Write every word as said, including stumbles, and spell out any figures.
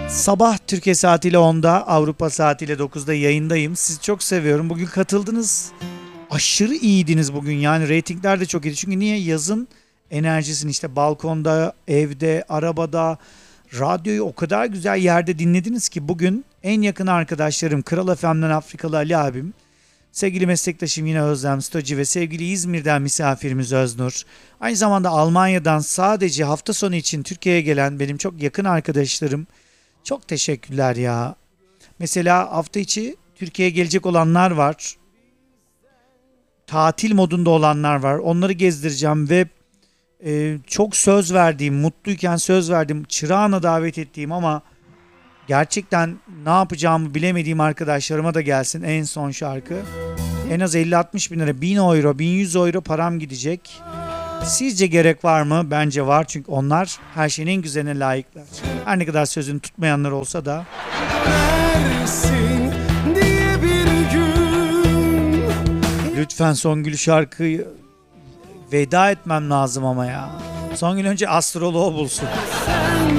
Sabah Türkiye saatiyle onda, Avrupa saatiyle dokuzda yayındayım. Sizi çok seviyorum. Bugün katıldınız. Aşırı iyiydiniz bugün. Yani reytingler de çok iyiydi. Çünkü niye? Yazın enerjisini işte balkonda, evde, arabada, radyoyu o kadar güzel yerde dinlediniz ki bugün en yakın arkadaşlarım Kral F M'den Afrikalı Ali abim, sevgili meslektaşım yine Özlem Stoci ve sevgili İzmir'den misafirimiz Öznur. Aynı zamanda Almanya'dan sadece hafta sonu için Türkiye'ye gelen benim çok yakın arkadaşlarım. Çok teşekkürler ya. Mesela hafta içi Türkiye'ye gelecek olanlar var. Tatil modunda olanlar var. Onları gezdireceğim ve e, çok söz verdiğim, mutluyken söz verdiğim, çırağına davet ettiğim ama gerçekten ne yapacağımı bilemediğim arkadaşlarıma da gelsin en son şarkı. En az elli altmış bin lira, bin euro, bin yüz euro param gidecek. Sizce gerek var mı? Bence var, çünkü onlar her şeyin en güzeline layıklar. Her ne kadar sözünü tutmayanlar olsa da. Diye bir gün. Lütfen Songül şarkıyı veda etmem lazım ama ya. Songül önce astroloğu bulsun.